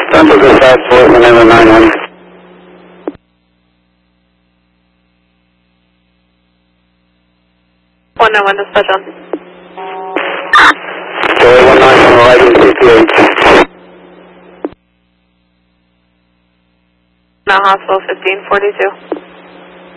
Central Dispatch, Portland, 911. 191 dispatch on. Joey 191 Horizon 68. Mount Hospital 1542.